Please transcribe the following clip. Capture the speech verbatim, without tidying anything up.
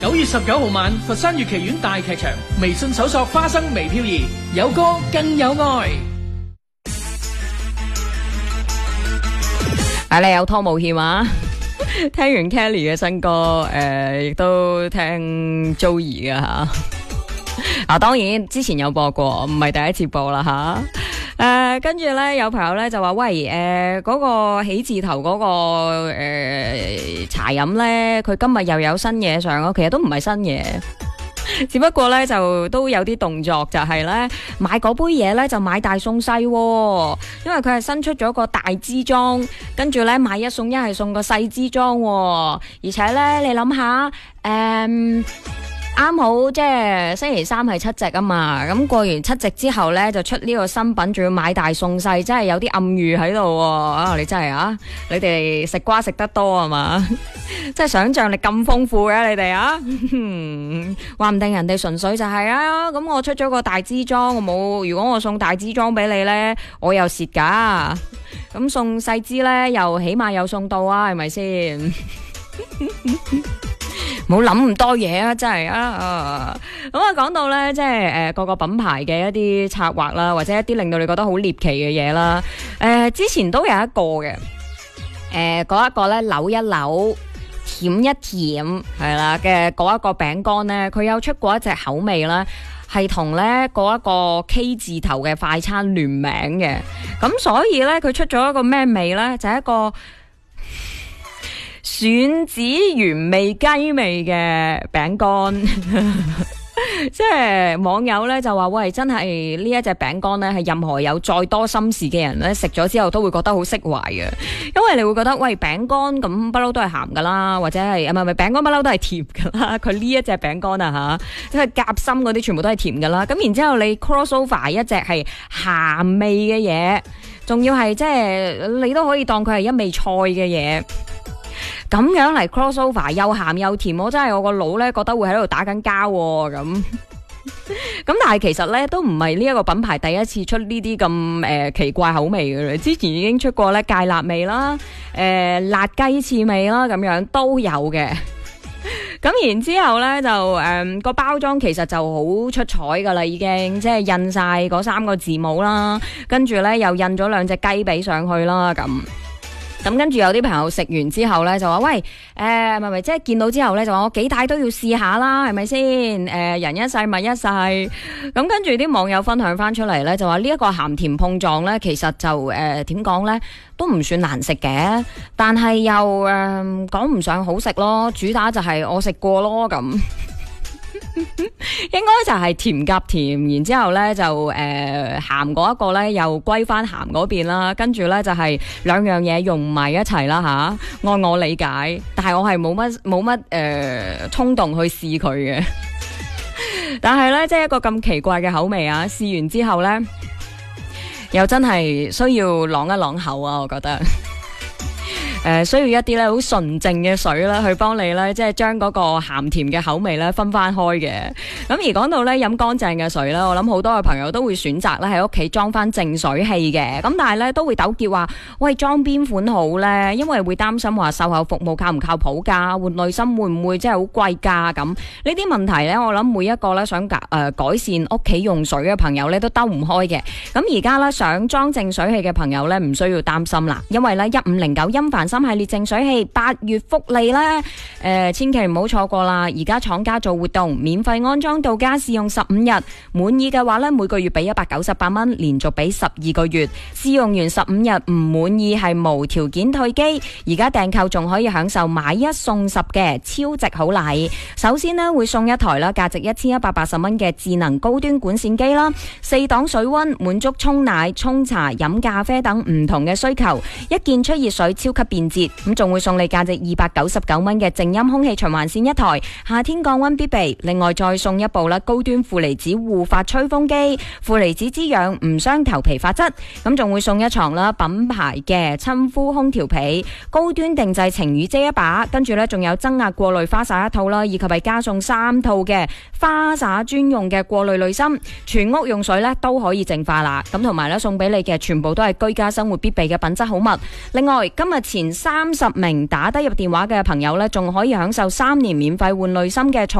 九月十九號晚，佛山粵劇院大劇場，微信搜索花生微飄移，有歌更有愛。 係你有拖冇欠啊！聽完 Kelly 嘅新歌，誒，亦都聽 Joey 嘅吓。啊，當然之前有播過，唔係第一次播啦吓。誒，跟住咧有朋友咧就話喂，誒嗰個喜字頭嗰個誒茶飲咧，佢今日又有新嘢上咯，其實都唔係新嘢。只不過咧就都有啲動作，就係咧買嗰杯嘢咧就買大送細，因為佢係新出咗個大支裝，跟住咧買一送一係送個細支裝，而且咧你諗下，誒、嗯。啱好即係星期三係七夕啊嘛，咁過完七夕之後呢，就出呢個新品，仲要買大送細，真係有啲暗喻喺度啊！你真係啊，你哋食瓜食得多啊嘛，即係想象力咁豐富嘅你哋啊，話唔定人哋純粹就係啊，咁我出咗個大支裝，我冇，如果我送大支裝俾你呢，我又蝕噶，咁送細支呢，又起碼有送到啊，係咪先？冇諗咁多嘢啊，真係啊！咁啊，講到咧，即係誒，各個品牌嘅一啲策劃啦，或者一啲令到你覺得好獵奇嘅嘢啦。誒、呃，之前都有一個嘅，誒、呃，嗰一個咧扭一扭，舔一舔，係啦嘅嗰一個餅乾咧，佢有出過一隻口味啦，係同咧嗰一個 K 字頭嘅快餐聯名嘅。咁所以咧，佢出咗一個咩味咧？就係、一個吮指原味雞味嘅餅乾，即係網友咧就話喂，真係呢一隻餅乾咧係任何有再多心事嘅人咧食咗之後都會覺得好釋懷嘅，因為你會覺得喂，餅乾咁不嬲都係鹹噶啦，或者係唔係唔係餅乾不嬲都係甜噶啦，佢呢一隻餅乾啊吓，即係夾心嗰啲全部都係甜噶啦，咁然之後你 cross over 一隻係鹹味嘅嘢，仲要係即係你都可以當佢係一味菜嘅嘢。咁樣嚟 crossover 又鹹又甜，我真係我個腦咧覺得會喺度打緊交咁。咁但係其實咧都唔係呢一個品牌第一次出呢啲咁誒奇怪口味嘅啦，之前已經出過咧芥辣味啦、誒、呃、辣雞翅味啦，咁樣都有嘅。咁然之後咧就誒個、呃、包裝其實就好出彩噶啦，已經即係印晒嗰三個字母啦，跟住咧又印咗兩隻雞髀上去啦咁。咁跟住有啲朋友食完之後咧就話喂，誒係咪即係見到之後咧就話我幾大都要試下啦，係咪先？誒、呃、人一世物一世。咁跟住啲網友分享翻出嚟咧就話呢一個鹹甜碰撞咧其實就誒點講咧都唔算難食嘅，但係又誒講唔上好食咯，主打就係我食過咯咁。應該就係甜夾甜，然之後咧就誒鹹嗰一個咧又歸翻鹹嗰邊啦，跟住咧就係兩樣嘢融埋一齊啦吓，按我理解，但係我係冇乜冇乜誒衝動去試佢嘅，但係咧即係一個咁奇怪嘅口味啊，試完之後咧又真係需要啷一啷口啊，我覺得。誒、呃，需要一啲咧好純淨嘅水啦，去幫你咧，即係將嗰個鹹甜嘅口味咧分翻開嘅。咁而講到咧飲乾淨嘅水啦，我諗好多嘅朋友都會選擇咧喺屋企裝翻淨水器嘅。咁但係咧都會糾結話，喂，裝邊款好咧？因為會擔心話售後服務靠唔靠譜㗎？換濾芯會唔會即係好貴㗎？咁呢啲問題咧，我諗每一個咧想改誒、呃、改善屋企用水嘅朋友咧都兜唔開嘅。咁而家咧想裝淨水器嘅朋友咧唔需要擔心啦，因為咧一五零九音凡心系列淨水器八月福利咧，誒、呃，千祈唔好錯過啦！而家廠家做活動，免費安裝到家試用十五日，滿意嘅話咧，每個月俾一百九十八蚊，連續俾十二個月。試用完十五日唔滿意係無條件退機。而家訂購仲可以享受買一送十嘅超值好禮。首先呢會送一台啦，價值一千一百八十蚊嘅智能高端管線機啦，四檔水溫滿足沖奶、沖茶、飲咖啡等唔同嘅需求，一鍵出熱水超級便捷。咁仲會送你價值二百九十九蚊嘅靜音空氣循環扇一台，夏天降溫必備。另外再送一部啦高端負離子護髮吹風機，負離子滋養唔傷頭皮髮質。咁仲會送一床啦品牌嘅親膚空調被，高端定製晴雨遮一把，跟住呢仲有增壓過濾花灑一套啦，以及係加送三套嘅花灑專用嘅過濾濾芯，全屋用水呢都可以淨化啦。咁同埋呢送俾你嘅全部都係居家生活必備嘅品質好物。另外今日前前三十名打得入電話嘅朋友呢，仲可以享受三年免費換濾芯嘅